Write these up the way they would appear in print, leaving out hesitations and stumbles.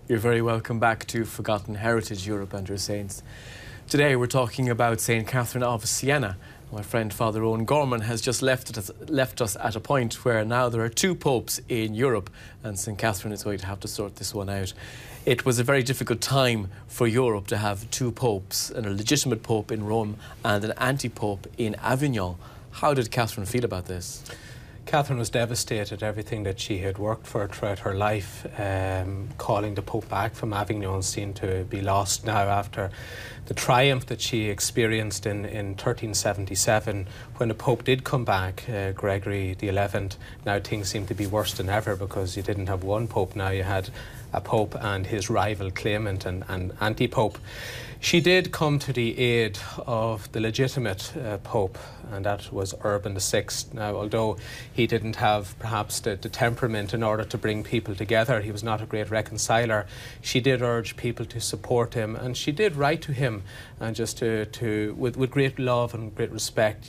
You're very welcome back to Forgotten Heritage Europe and Your Saints. Today we're talking about St. Catherine of Siena. My friend Father Owen Gorman has just left us at a point where now there are two popes in Europe and St. Catherine is going to have to sort this one out. It was a very difficult time for Europe to have two popes, and a legitimate pope in Rome and an anti-pope in Avignon. How did Catherine feel about this? Catherine was devastated. Everything that she had worked for throughout her life, calling the Pope back from Avignon, seemed to be lost now after the triumph that she experienced in 1377 when the Pope did come back, Gregory XI. Now things seemed to be worse than ever because you didn't have one Pope, now you had a Pope and his rival claimant and anti-Pope. She did come to the aid of the legitimate Pope, and that was Urban VI. Now, although he didn't have perhaps the temperament in order to bring people together, he was not a great reconciler, she did urge people to support him, and she did write to him, and just with great love and great respect,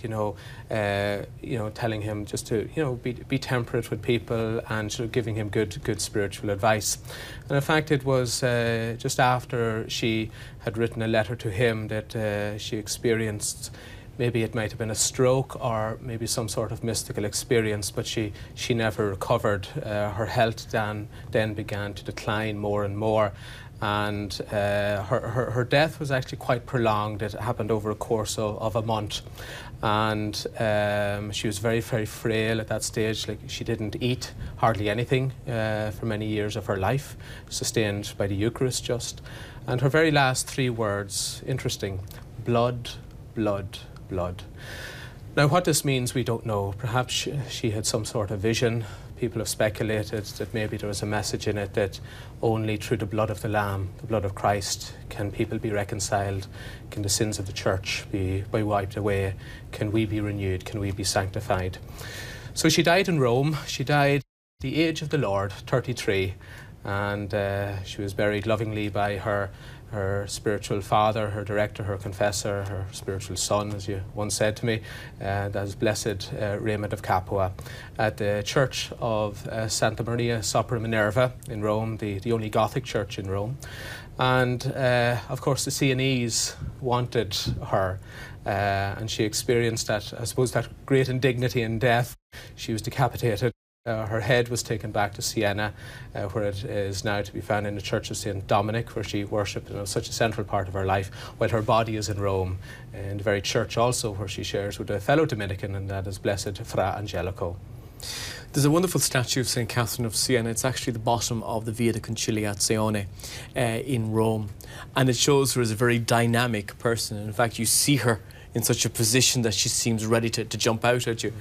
telling him just to be temperate with people and sort of giving him good spiritual advice. And in fact, it was just after she had written a letter to him that she experienced, maybe it might have been a stroke or maybe some sort of mystical experience, but she never recovered. Her health then began to decline more and more, and her death was actually quite prolonged. It happened over a course of a month, and she was very, very frail at that stage. Like, she didn't eat hardly anything for many years of her life, sustained by the Eucharist just. And her very last three words, interesting: blood, blood, blood. Now, what this means, we don't know. Perhaps she had some sort of vision. People have speculated that maybe there was a message in it that only through the blood of the Lamb, the blood of Christ, can people be reconciled, can the sins of the Church be wiped away, can we be renewed, can we be sanctified. So she died in Rome. She died at the age of the Lord, 33, and she was buried lovingly by her spiritual father, her director, her confessor, her spiritual son, as you once said to me, that is Blessed Raymond of Capua, at the church of Santa Maria Sopra Minerva in Rome, the only Gothic church in Rome. And of course the Sienese wanted her, and she experienced that, I suppose, that great indignity in death. She was decapitated. Her head was taken back to Siena, where it is now to be found in the Church of St. Dominic, where she worshipped, such a central part of her life, while her body is in Rome, in the very church also where she shares with a fellow Dominican, and that is Blessed Fra Angelico. There's a wonderful statue of St. Catherine of Siena. It's actually the bottom of the Via de Conciliazione in Rome, and it shows her as a very dynamic person. In fact, you see her in such a position that she seems ready to jump out at you.